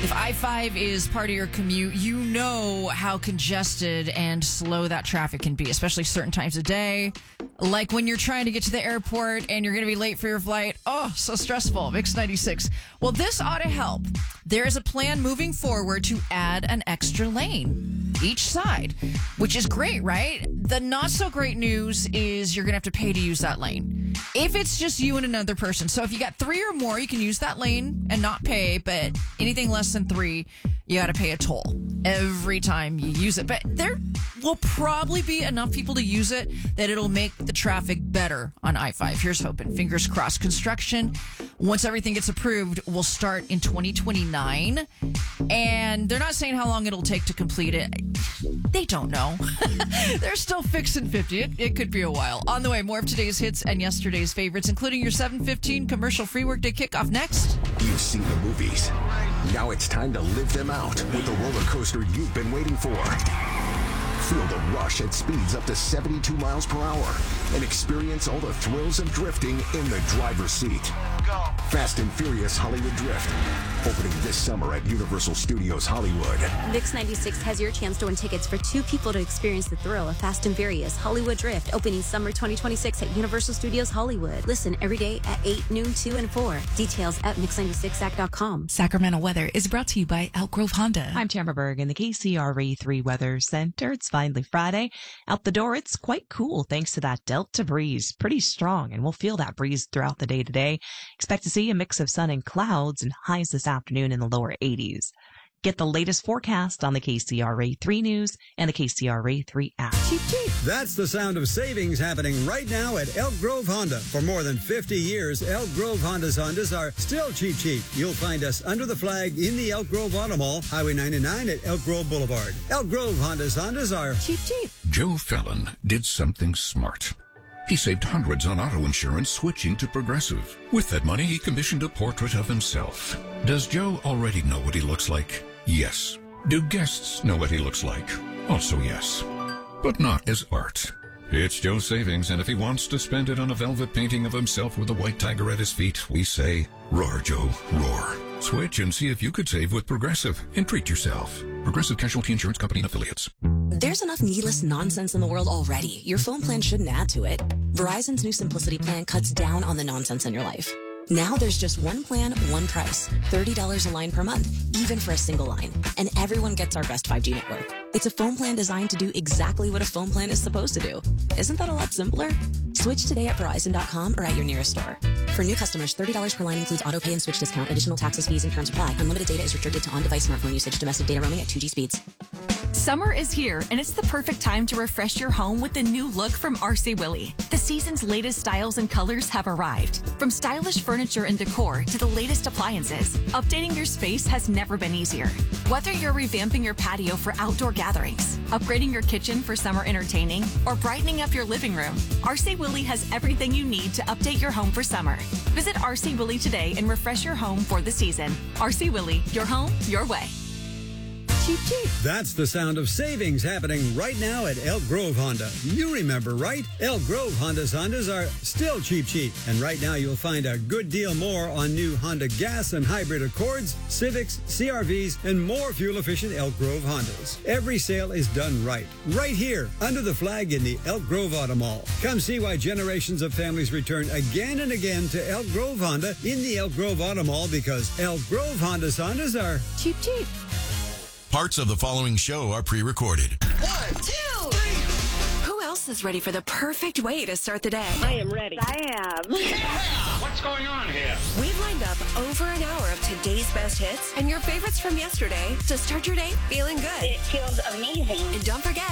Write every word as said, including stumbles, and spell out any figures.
If I five is part of your commute, you know how congested and slow that traffic can be, especially certain times of day. Like when you're trying to get to the airport and you're going to be late for your flight. Oh, so stressful. Mix ninety-six. Well, this ought to help. There is a plan moving forward to add an extra lane each side, which is great, right? The not so great news is you're going to have to pay to use that lane. If it's just you and another person. So if you got three or more, you can use that lane and not pay, but anything less than three, you got to pay a toll every time you use it. But there will probably be enough people to use it that it'll make the traffic better on I five. Here's hoping. Fingers crossed. Construction, once everything gets approved, will start in twenty twenty-nine. And they're not saying how long it'll take to complete it. They don't know. They're still fixing fifty. It, it could be a while. On the way, more of today's hits and yesterday's favorites, including your seven fifteen commercial-free workday kickoff next. You've seen the movies. Now it's time to live them out with the roller coaster you've been waiting for. Feel the rush at speeds up to seventy-two miles per hour and experience all the thrills of drifting in the driver's seat. Go. Fast and Furious Hollywood Drift, opening this summer at Universal Studios Hollywood. Mix ninety-six has your chance to win tickets for two people to experience the thrill of Fast and Furious Hollywood Drift, opening summer twenty twenty-six at Universal Studios Hollywood. Listen every day at eight, noon, two, and four. Details at mix ninety-six sac dot com. Sacramento weather is brought to you by Elk Grove Honda. I'm Tamara Berg in the K C R A three Weather Center. It's finally Friday. Out the door, it's quite cool thanks to that Delta breeze. Pretty strong, and we'll feel that breeze throughout the day today. Expect to see a mix of sun and clouds and highs this afternoon in the lower eighties. Get the latest forecast on the K C R A three News and the K C R A three app. Cheap, cheap. That's the sound of savings happening right now at Elk Grove Honda. For more than fifty years, Elk Grove Honda's Hondas are still cheap, cheap. You'll find us under the flag in the Elk Grove Auto Mall, Highway ninety-nine at Elk Grove Boulevard. Elk Grove Honda's Hondas are cheap, cheap. Joe Fallon did something smart. He saved hundreds on auto insurance switching to Progressive. With that money, he commissioned a portrait of himself. Does Joe already know what he looks like? Yes. Do guests know what he looks like? Also yes. But not as art. It's Joe's savings, and if he wants to spend it on a velvet painting of himself with a white tiger at his feet, we say, roar, Joe, roar. Switch and see if you could save with Progressive and treat yourself. Progressive Casualty Insurance Company and Affiliates. There's enough needless nonsense in the world already. Your phone plan shouldn't add to it. Verizon's new Simplicity plan cuts down on the nonsense in your life. Now there's just one plan, one price. thirty dollars a line per month, even for a single line. And everyone gets our best five G network. It's a phone plan designed to do exactly what a phone plan is supposed to do. Isn't that a lot simpler? Switch today at Verizon dot com or at your nearest store. For new customers, thirty dollars per line includes auto pay and switch discount. Additional taxes, fees, and terms apply. Unlimited data is restricted to on-device smartphone usage. Domestic data roaming at two G speeds. Summer is here, and it's the perfect time to refresh your home with the new look from R C Willey. The season's latest styles and colors have arrived. From stylish furniture and decor to the latest appliances, updating your space has never been easier. Whether you're revamping your patio for outdoor gatherings, upgrading your kitchen for summer entertaining, or brightening up your living room, R C Willey has everything you need to update your home for summer. Visit R C Willey today and refresh your home for the season. R C Willey, your home, your way. Cheap, cheap. That's the sound of savings happening right now at Elk Grove Honda. You remember, right? Elk Grove Honda's Hondas are still cheap, cheap. And right now you'll find a good deal more on new Honda gas and hybrid Accords, Civics, C R Vs, and more fuel-efficient Elk Grove Hondas. Every sale is done right. Right here, under the flag in the Elk Grove Auto Mall. Come see why generations of families return again and again to Elk Grove Honda in the Elk Grove Auto Mall, because Elk Grove Honda's Hondas are cheap, cheap. Parts of the following show are pre-recorded. One, two, three. Who else is ready for the perfect way to start the day? I am ready. I am. Yeah! What's going on here? We've lined up over an hour of today's best hits and your favorites from yesterday to start your day feeling good. It feels amazing. And don't forget,